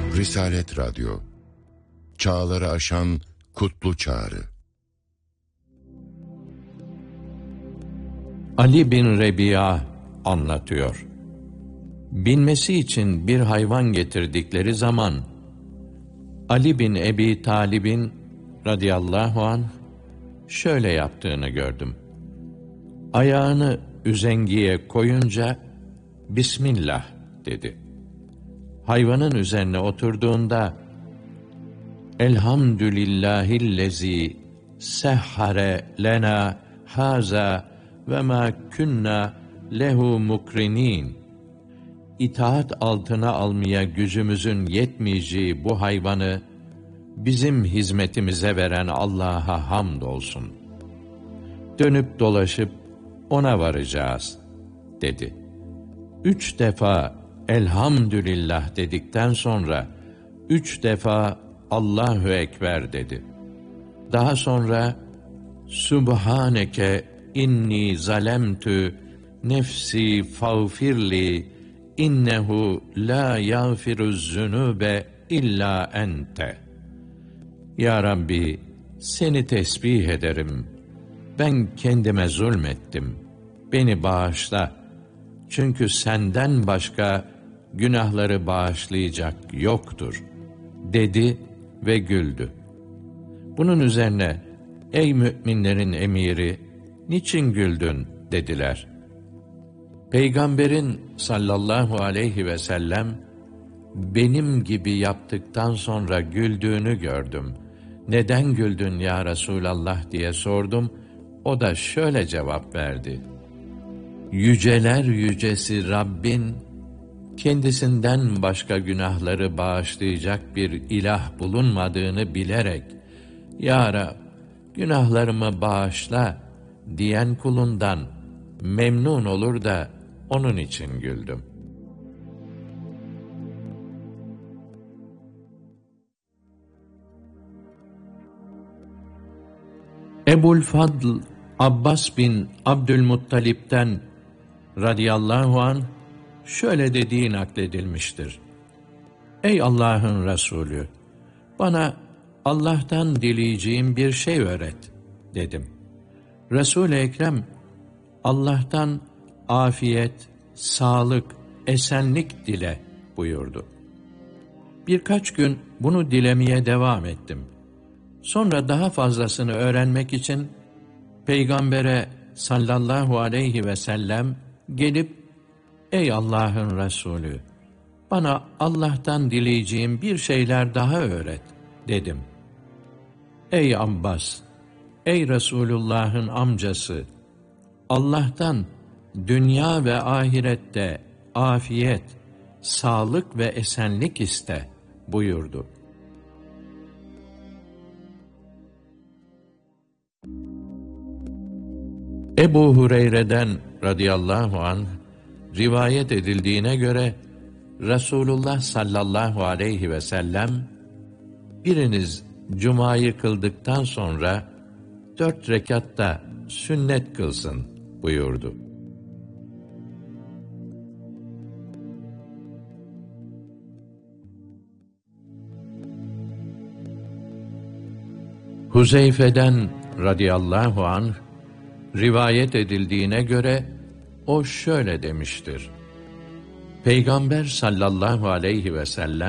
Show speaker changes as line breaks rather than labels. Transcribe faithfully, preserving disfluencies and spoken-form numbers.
Risalet Radyo, çağları aşan kutlu çağrı.
Ali bin Rebi'a anlatıyor. Binmesi için bir hayvan getirdikleri zaman, Ali bin Ebi Talib'in radıyallahu anh şöyle yaptığını gördüm. Ayağını üzengiye koyunca, Bismillah dedi. Hayvanın üzerine oturduğunda, Elhamdülillahillezî sehhare lena haza ve ma kunna lehu mukrinin. İtaat altına almaya gücümüzün yetmeyeceği bu hayvanı bizim hizmetimize veren Allah'a hamdolsun. Dönüp dolaşıp ona varacağız dedi. Üç defa Elhamdülillah dedikten sonra üç defa Allahu Ekber dedi. Daha sonra Subhaneke inni zalemtü nefsi fağfirli innehu la yağfiruz zunube illa ente. Ya Rabbi, seni tesbih ederim. Ben kendime zulmettim. Beni bağışla. Çünkü senden başka günahları bağışlayacak yoktur, dedi ve güldü. Bunun üzerine, ey müminlerin emiri, niçin güldün dediler. Peygamberin sallallahu aleyhi ve sellem, benim gibi yaptıktan sonra güldüğünü gördüm. Neden güldün ya Resulallah diye sordum. O da şöyle cevap verdi. Yüceler yücesi Rabbin, kendisinden başka günahları bağışlayacak bir ilah bulunmadığını bilerek, Ya Rab, günahlarımı bağışla diyen kulundan memnun olur da onun için güldüm. Ebu'l-Fadl Abbas bin Abdülmuttalip'ten radıyallahu anh şöyle dediği nakledilmiştir. Ey Allah'ın Resulü, bana Allah'tan dileyeceğim bir şey öğret dedim. Resul-i Ekrem Allah'tan afiyet, sağlık, esenlik dile buyurdu. Birkaç gün bunu dilemeye devam ettim. Sonra daha fazlasını öğrenmek için Peygamber'e sallallahu aleyhi ve sellem gelip, ey Allah'ın Resulü, bana Allah'tan dileyeceğim bir şeyler daha öğret dedim. Ey Abbas, ey Resulullah'ın amcası, Allah'tan dünya ve ahirette afiyet, sağlık ve esenlik iste buyurdu. Ebu Hureyre'den radıyallahu anh rivayet edildiğine göre Resulullah sallallahu aleyhi ve sellem, biriniz cumayı kıldıktan sonra dört rekatta sünnet kılsın buyurdu. Huzeyfe'den radıyallahu anh rivayet edildiğine göre o şöyle demiştir. Peygamber sallallahu aleyhi ve sellem